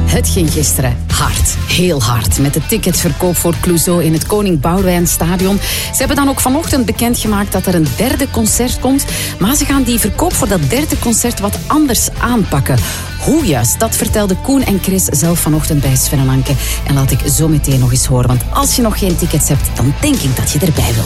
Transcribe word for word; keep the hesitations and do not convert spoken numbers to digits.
Het ging gisteren hard, heel hard, met de ticketverkoop voor Clouseau in het Koning Boudewijn Stadion. Ze hebben dan ook vanochtend bekendgemaakt dat er een derde concert komt, maar ze gaan die verkoop voor dat derde concert wat anders aanpakken. Hoe juist, dat vertelde Koen en Chris zelf vanochtend bij Sven en Anke. En laat ik zo meteen nog eens horen, want als je nog geen tickets hebt, dan denk ik dat je erbij wil